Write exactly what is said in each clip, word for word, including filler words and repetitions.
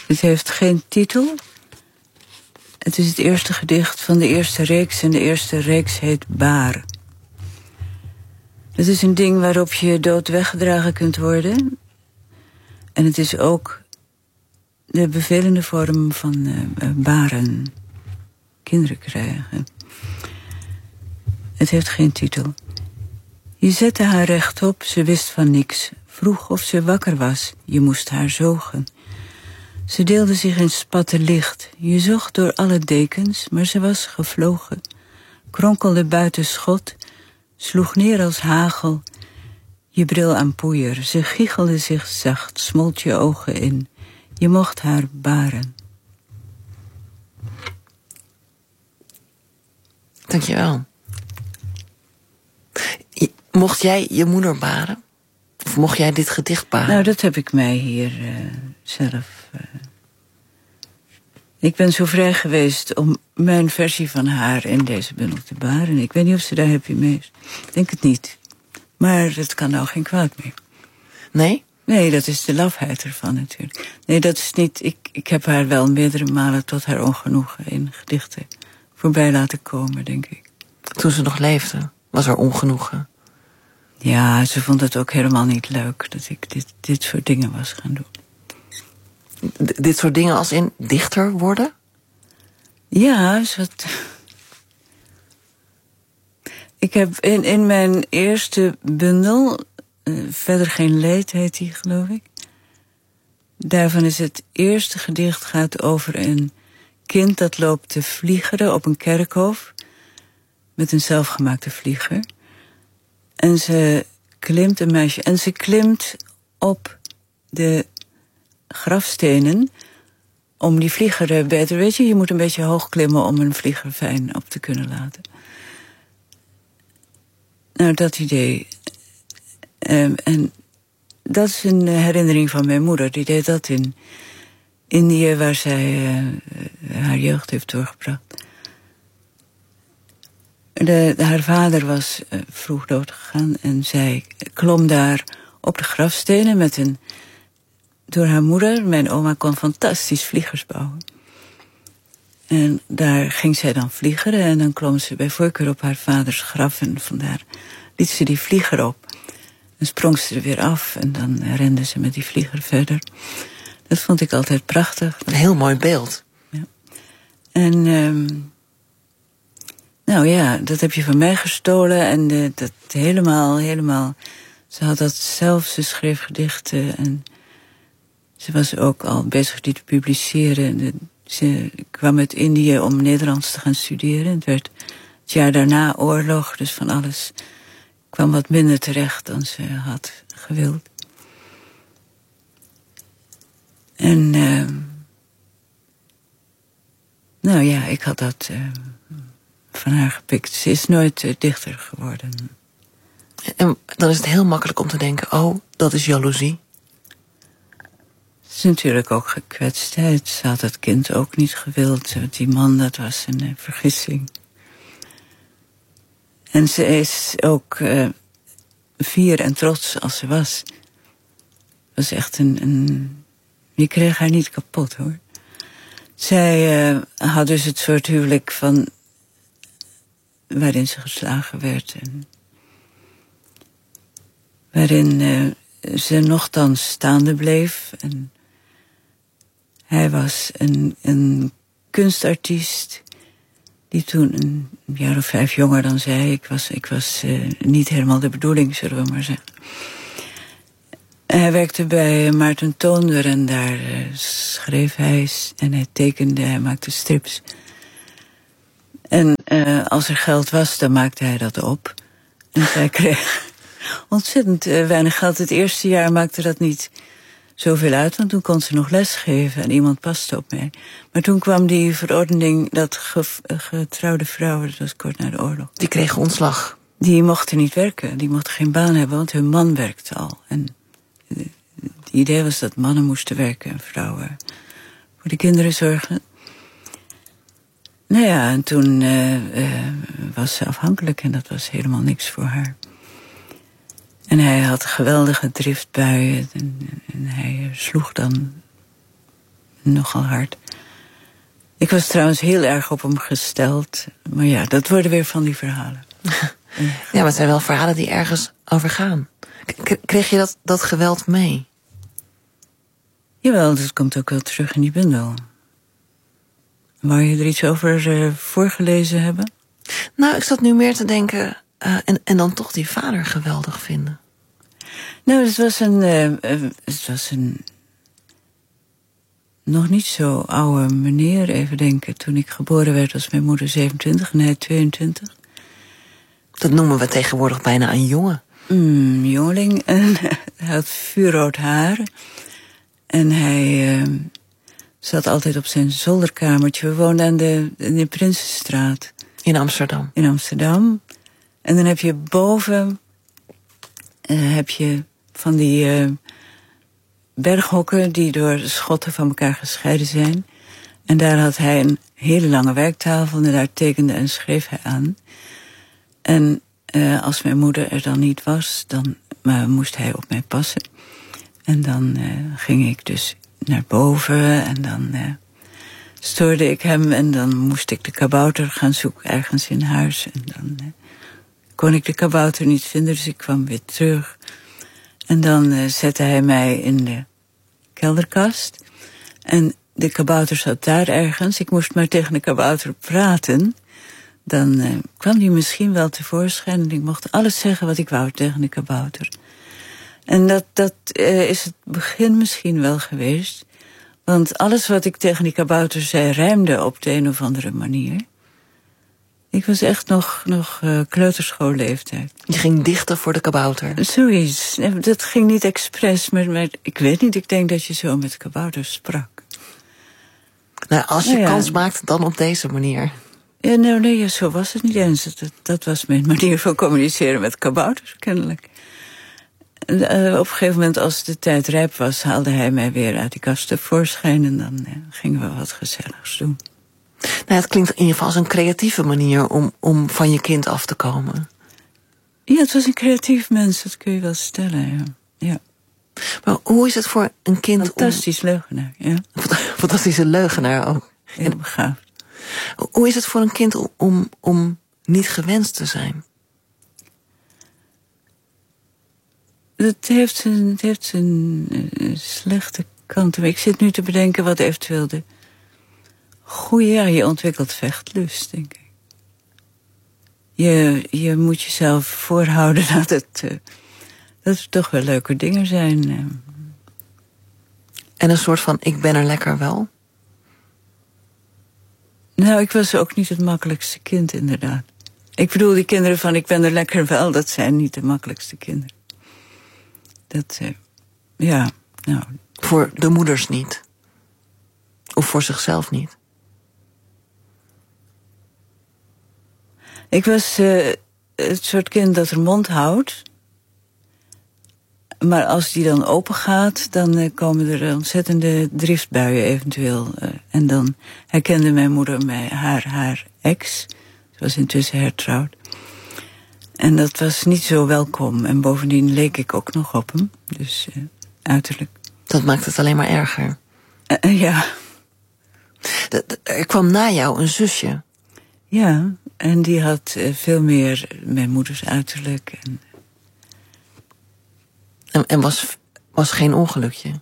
Het heeft geen titel. Het is het eerste gedicht van de eerste reeks. En de eerste reeks heet Baar. Het is een ding waarop je dood weggedragen kunt worden. En het is ook de bevelende vorm van uh, baren. Kinderen krijgen. Het heeft geen titel. Je zette haar rechtop, ze wist van niks. Vroeg of ze wakker was, je moest haar zogen. Ze deelde zich in spatten licht. Je zocht door alle dekens, maar ze was gevlogen. Kronkelde buiten schot, sloeg neer als hagel. Je bril aan poeier, ze giechelde zich zacht, smolt je ogen in. Je mocht haar baren. Dankjewel. Je, mocht jij je moeder baren? Of mocht jij dit gedicht baren? Nou, dat heb ik mij hier uh, zelf... Uh... Ik ben zo vrij geweest om mijn versie van haar in deze bundel te baren. Ik weet niet of ze daar happy mee is. Ik denk het niet. Maar het kan nou geen kwaad meer. Nee? Nee, dat is de lafheid ervan natuurlijk. Nee, dat is niet... Ik, ik heb haar wel meerdere malen tot haar ongenoegen in gedichten voorbij laten komen, denk ik. Toen ze nog leefde, was er ongenoegen? Ja, ze vond het ook helemaal niet leuk dat ik dit, dit soort dingen was gaan doen. D- dit soort dingen als in dichter worden? Ja, is wat... Ik heb in, in mijn eerste bundel... Uh, Verder geen leed heet die, geloof ik. Daarvan is het eerste gedicht gaat over een kind dat loopt te vliegeren op een kerkhof. Met een zelfgemaakte vlieger. En ze klimt, een meisje, en ze klimt op de grafstenen om die vlieger beter... Weet je, je moet een beetje hoog klimmen om een vlieger fijn op te kunnen laten. Nou, dat idee. Um, en dat is een herinnering van mijn moeder. Die deed dat in Indië, waar zij uh, haar jeugd heeft doorgebracht. De, haar vader was uh, vroeg doodgegaan en zij klom daar op de grafstenen met een... Door haar moeder, mijn oma kon fantastisch vliegers bouwen. En daar ging zij dan vliegeren en dan klom ze bij voorkeur op haar vaders graf. En vandaar liet ze die vlieger op. En sprong ze er weer af en dan rende ze met die vlieger verder. Dat vond ik altijd prachtig. Een heel mooi beeld. Ja. En... Um, nou ja, dat heb je van mij gestolen. En de, dat helemaal, helemaal... Ze had dat zelf, ze schreef gedichten. En ze was ook al bezig die te publiceren. De, ze kwam uit Indië om Nederlands te gaan studeren. Het werd het jaar daarna oorlog, dus van alles kwam wat minder terecht dan ze had gewild. En... Uh, nou ja, ik had dat... Uh, van haar gepikt. Ze is nooit uh, dichter geworden. En dan is het heel makkelijk om te denken... oh, dat is jaloezie. Het is natuurlijk ook gekwetstheid. Ze had het kind ook niet gewild. Die man, dat was een uh, vergissing. En ze is ook uh, fier en trots als ze was. Het was echt een, een... Je kreeg haar niet kapot, hoor. Zij uh, had dus het soort huwelijk van... waarin ze geslagen werd. En waarin uh, ze nochtans staande bleef. En hij was een, een kunstartiest... die toen een jaar of vijf jonger dan zij... ik was, ik was uh, niet helemaal de bedoeling, zullen we maar zeggen. Hij werkte bij Maarten Toonder en daar uh, schreef hij... en hij tekende, hij maakte strips... En uh, als er geld was, dan maakte hij dat op. En zij kreeg ontzettend uh, weinig geld. Het eerste jaar maakte dat niet zoveel uit, want toen kon ze nog lesgeven en iemand paste op mij. Maar toen kwam die verordening dat ge, getrouwde vrouwen, dat was kort na de oorlog... Die kregen ontslag. Die mochten niet werken, die mochten geen baan hebben, want hun man werkte al. En het idee was dat mannen moesten werken en vrouwen voor de kinderen zorgen... Nou ja, en toen uh, uh, was ze afhankelijk en dat was helemaal niks voor haar. En hij had geweldige driftbuien en, en hij sloeg dan nogal hard. Ik was trouwens heel erg op hem gesteld. Maar ja, dat worden weer van die verhalen. Ja, maar het zijn wel verhalen die ergens over gaan. K- kreeg je dat, dat geweld mee? Jawel, dat komt ook wel terug in die bundel. Wou je er iets over uh, voorgelezen hebben? Nou, ik zat nu meer te denken... Uh, en, en dan toch die vader geweldig vinden. Nou, het was een... Uh, uh, het was een... nog niet zo oude meneer, even denken. Toen ik geboren werd was mijn moeder zevenentwintig en hij tweeëntwintig. Dat noemen we tegenwoordig bijna een jongen. Mm, jongeling. En hij had vuurrood haar. En hij uh, zat altijd op zijn zolderkamertje. We woonden aan de, in de Prinsenstraat. In Amsterdam. In Amsterdam. En dan heb je boven... Uh, heb je van die uh, berghokken die door de schotten van elkaar gescheiden zijn. En daar had hij een hele lange werktafel en daar tekende en schreef hij aan. En uh, als mijn moeder er dan niet was, dan uh, moest hij op mij passen. En dan uh, ging ik dus naar boven en dan uh, stoorde ik hem. En dan moest ik de kabouter gaan zoeken ergens in huis. En dan uh, kon ik de kabouter niet vinden, dus ik kwam weer terug. En dan uh, zette hij mij in de kelderkast. En de kabouter zat daar ergens. Ik moest maar tegen de kabouter praten. Dan uh, kwam die misschien wel tevoorschijn. En ik mocht alles zeggen wat ik wou tegen de kabouter. En dat, dat uh, is het begin misschien wel geweest. Want alles wat ik tegen die kabouter zei rijmde op de een of andere manier. Ik was echt nog, nog uh, kleuterschoolleeftijd. Je ging dichten voor de kabouter? Zoiets. Dat ging niet expres, maar, maar ik weet niet. Ik denk dat je zo met kabouters sprak. Nou, als je nou ja. kans maakt, dan op deze manier. Ja, nou, nee, zo was het niet eens. Dat, dat was mijn manier van communiceren met kabouters, kennelijk. En, uh, op een gegeven moment, als de tijd rijp was, haalde hij mij weer uit die kast tevoorschijn. En dan uh, gingen we wat gezelligs doen. Nou, het klinkt in ieder geval als een creatieve manier om, om van je kind af te komen. Ja, het was een creatief mens, dat kun je wel stellen, ja. ja. Maar hoe is het voor een kind... Fantastisch om... leugenaar, ja. Fantastische leugenaar ook. Heel begaafd. Hoe is het voor een kind om, om, om niet gewenst te zijn? Het heeft zijn, het heeft zijn uh, slechte kanten. Maar ik zit nu te bedenken wat eventueel de goede... Ja, je ontwikkelt vechtlust, denk ik. Je, je moet jezelf voorhouden dat het, uh, dat het toch wel leuke dingen zijn. Uh. En een soort van, ik ben er lekker wel? Nou, ik was ook niet het makkelijkste kind, inderdaad. Ik bedoel, die kinderen van ik ben er lekker wel, dat zijn niet de makkelijkste kinderen. Dat, uh, ja, nou... Voor de moeders niet? Of voor zichzelf niet? Ik was uh, het soort kind dat er mond houdt. Maar als die dan open gaat, dan uh, komen er ontzettende driftbuien eventueel. Uh, en dan herkende mijn moeder mij, haar, haar ex. Ze was intussen hertrouwd. En dat was niet zo welkom. En bovendien leek ik ook nog op hem. Dus uh, uiterlijk. Dat maakt het alleen maar erger. Uh, uh, ja. De, de, er kwam na jou een zusje. Ja, en die had uh, veel meer mijn moeders uiterlijk. En, en, en was, was geen ongelukje?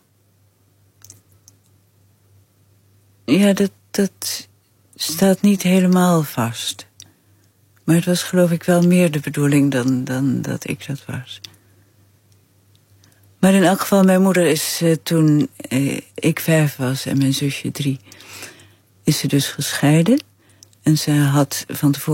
Ja, dat, dat staat niet helemaal vast. Maar het was geloof ik wel meer de bedoeling dan, dan dat ik dat was. Maar in elk geval, mijn moeder is uh, toen uh, ik vijf was en mijn zusje drie... is ze dus gescheiden. En ze had van tevoren...